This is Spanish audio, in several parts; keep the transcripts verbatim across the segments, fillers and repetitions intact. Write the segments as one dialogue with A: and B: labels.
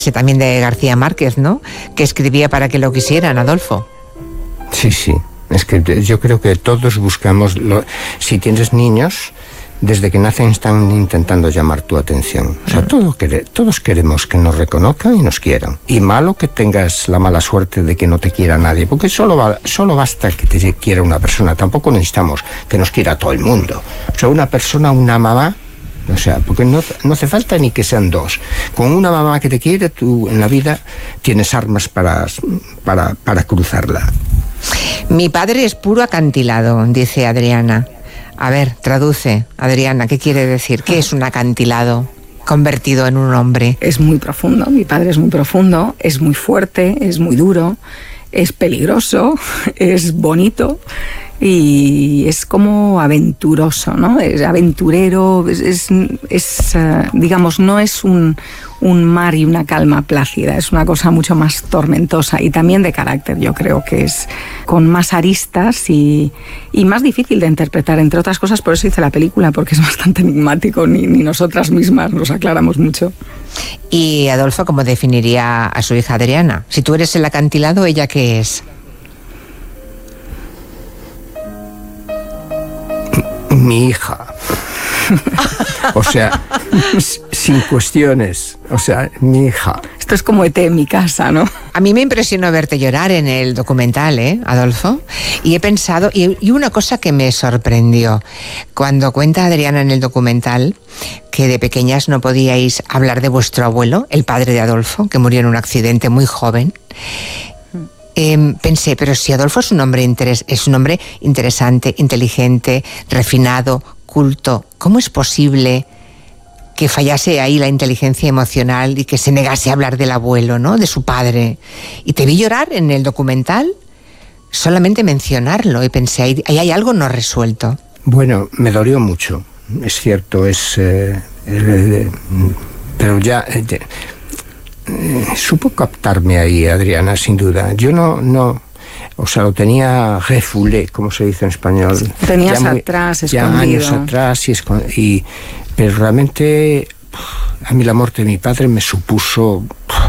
A: también de García Márquez, ¿no? Que escribía para que lo quisieran, Adolfo.
B: Sí, sí. Es que yo creo que todos buscamos... Lo, si tienes niños, desde que nacen están intentando llamar tu atención. O sea, todo, todos queremos que nos reconozcan y nos quieran. Y malo que tengas la mala suerte de que no te quiera nadie, porque solo, va, solo basta que te quiera una persona. Tampoco necesitamos que nos quiera todo el mundo. O sea, una persona, una mamá... O sea, porque no, no hace falta ni que sean dos. Con una mamá que te quiere, tú en la vida tienes armas para, para, para cruzarla.
A: Mi padre es puro acantilado, dice Adriana. A ver, traduce, Adriana, ¿qué quiere decir? ¿Qué es un acantilado convertido en un hombre?
C: Es muy profundo, mi padre es muy profundo, es muy fuerte, es muy duro, es peligroso, es bonito... Y es como aventuroso, ¿no? Es aventurero, es, es, es uh, digamos, no es un, un mar y una calma plácida, es una cosa mucho más tormentosa y también de carácter. Yo creo que es con más aristas y, y más difícil de interpretar, entre otras cosas, por eso hice la película, porque es bastante enigmático, ni, ni nosotras mismas nos aclaramos mucho.
A: Y Adolfo, ¿cómo definiría a su hija Adriana? Si tú eres el acantilado, ¿ella qué es?
B: Mi hija. O sea, sin cuestiones. O sea, mi hija.
C: Esto es como E T en mi casa, ¿no?
A: A mí me impresionó verte llorar en el documental, ¿eh, Adolfo? Y he pensado, y, y una cosa que me sorprendió, cuando cuenta Adriana en el documental que de pequeñas no podíais hablar de vuestro abuelo, el padre de Adolfo, que murió en un accidente muy joven. Eh, pensé, pero si Adolfo es un hombre interes- es un hombre interesante, inteligente, refinado, culto, ¿cómo es posible que fallase ahí la inteligencia emocional y que se negase a hablar del abuelo, ¿no? De su padre? Y te vi llorar en el documental, solamente mencionarlo, y pensé, ahí, ahí hay algo no resuelto.
B: Bueno, me dolió mucho, es cierto, es... Eh, eh, pero ya... Eh, Eh, supo captarme ahí, Adriana, sin duda. Yo no, no, o sea, lo tenía refoulé, como se dice en español.
C: Tenías ya muy, atrás, escondido.
B: Ya años atrás, y, y pero realmente a mí la muerte de mi padre me supuso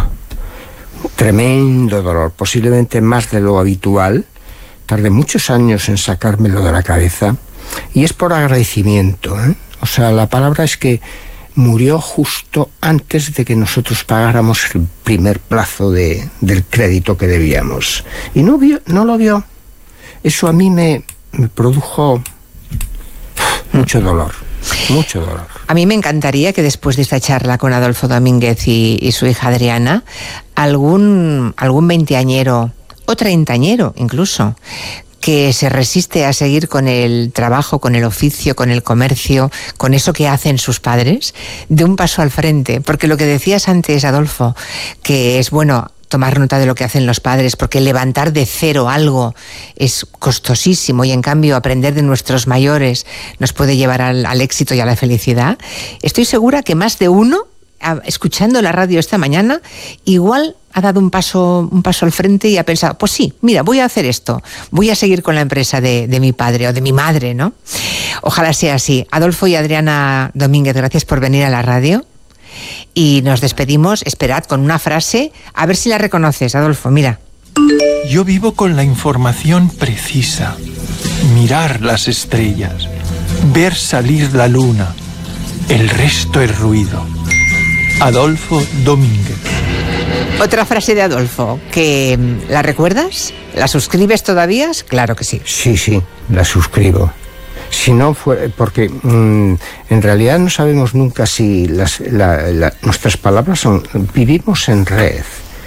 B: tremendo dolor, posiblemente más de lo habitual. Tardé muchos años en sacármelo de la cabeza, y es por agradecimiento, ¿eh? O sea, la palabra es que murió justo antes de que nosotros pagáramos el primer plazo de, del crédito que debíamos. Y no, vio, no lo vio. Eso a mí me, me produjo mucho dolor, mucho dolor.
A: A mí me encantaría que después de esta charla con Adolfo Domínguez y, y su hija Adriana, algún, algún veinteañero o treintañero incluso, que se resiste a seguir con el trabajo, con el oficio, con el comercio, con eso que hacen sus padres, de un paso al frente. Porque lo que decías antes, Adolfo, que es bueno tomar nota de lo que hacen los padres, porque levantar de cero algo es costosísimo, y en cambio aprender de nuestros mayores nos puede llevar al, al éxito y a la felicidad. Estoy segura que más de uno, escuchando la radio esta mañana, igual ha dado un paso, un paso al frente y ha pensado, pues sí, mira, voy a hacer esto, voy a seguir con la empresa de, de mi padre o de mi madre, ¿no? Ojalá sea así. Adolfo y Adriana Domínguez, gracias por venir a la radio. Y nos despedimos, esperad, con una frase, a ver si la reconoces, Adolfo, mira.
D: Yo vivo con la información precisa, mirar las estrellas, ver salir la luna, el resto es ruido. Adolfo Domínguez.
A: Otra frase de Adolfo, que ¿la recuerdas? ¿La suscribes todavía? Claro que sí.
B: Sí, sí, la suscribo. Si no fue, porque mmm, en realidad no sabemos nunca si las, la, la, nuestras palabras son, vivimos en red.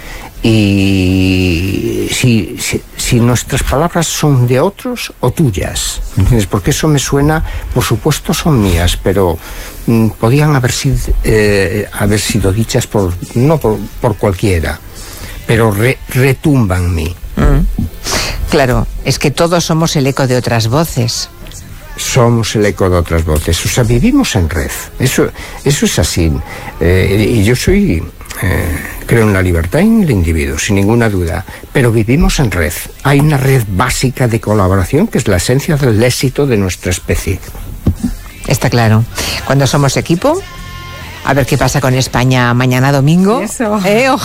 B: Y si, si, si nuestras palabras son de otros o tuyas, ¿entiendes? Porque eso me suena, por supuesto son mías, pero mm, podían haber sido, eh, haber sido dichas por, no por, por cualquiera, pero re, retumban en mí.
A: Mm. Claro, es que todos somos el eco de otras voces.
B: Somos el eco de otras voces, o sea, vivimos en red, eso, eso es así. Eh, y yo soy... Eh, creo en la libertad y en el individuo, sin ninguna duda, pero vivimos en red. Hay una red básica de colaboración que es la esencia del éxito de nuestra especie.
A: Está claro. Cuando somos equipo, A ver qué pasa con España mañana domingo.
C: Eso.
A: Eh,